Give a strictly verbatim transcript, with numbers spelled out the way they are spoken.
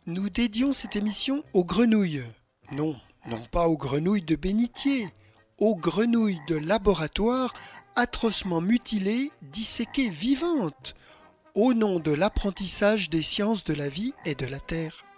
nous dédions cette émission aux grenouilles. Non, non pas aux grenouilles de bénitier, aux grenouilles de laboratoire atrocement mutilées, disséquées vivantes, au nom de l'apprentissage des sciences de la vie et de la terre.